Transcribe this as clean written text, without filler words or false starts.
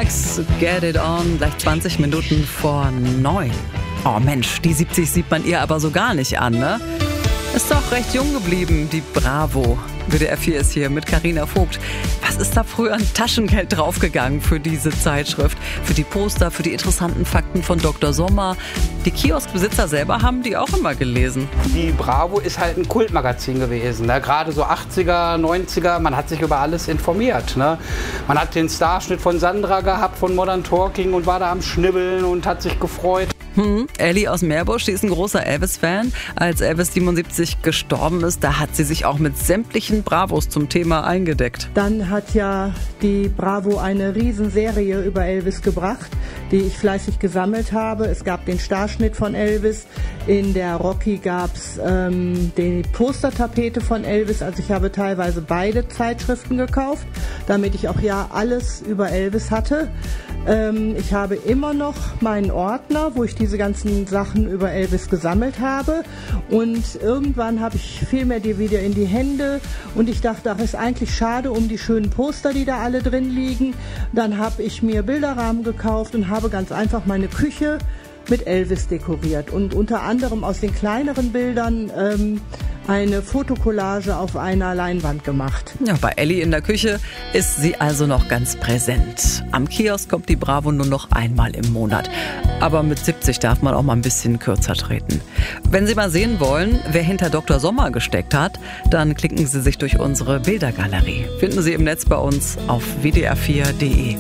Let's Get It On, gleich 20 Minuten vor 9. Oh Mensch, die 70 sieht man ihr aber so gar nicht an, ne? Ist doch recht jung geblieben, die Bravo. WDR 4 ist hier mit Carina Vogt. Was ist da früher an Taschengeld draufgegangen für diese Zeitschrift? Für die Poster, für die interessanten Fakten von Dr. Sommer. Die Kioskbesitzer selber haben die auch immer gelesen. Die Bravo ist halt ein Kultmagazin gewesen. Ne? Gerade so 80er, 90er, man hat sich über alles informiert. Ne? Man hat den Starschnitt von Sandra gehabt, von Modern Talking und war da am Schnibbeln und hat sich gefreut. Ellie aus Meerbusch, die ist ein großer Elvis-Fan. Als Elvis 77 gestorben ist, da hat sie sich auch mit sämtlichen Bravos zum Thema eingedeckt. Dann hat ja die Bravo eine Riesenserie über Elvis gebracht, die ich fleißig gesammelt habe. Es gab den Starschnitt von Elvis, in der Rocky gab es die Postertapete von Elvis. Also ich habe teilweise beide Zeitschriften gekauft, damit ich auch ja alles über Elvis hatte. Ich habe immer noch meinen Ordner, wo ich diese ganzen Sachen über Elvis gesammelt habe. Und irgendwann habe ich viel mehr die wieder in die Hände. Und ich dachte, ach, ist eigentlich schade um die schönen Poster, die da alle drin liegen. Dann habe ich mir Bilderrahmen gekauft und habe ganz einfach meine Küche mit Elvis dekoriert. Und unter anderem aus den kleineren Bildern eine Fotokollage auf einer Leinwand gemacht. Ja, bei Ellie in der Küche ist sie also noch ganz präsent. Am Kiosk kommt die Bravo nur noch einmal im Monat. Aber mit 70 darf man auch mal ein bisschen kürzer treten. Wenn Sie mal sehen wollen, wer hinter Dr. Sommer gesteckt hat, dann klicken Sie sich durch unsere Bildergalerie. Finden Sie im Netz bei uns auf wdr4.de.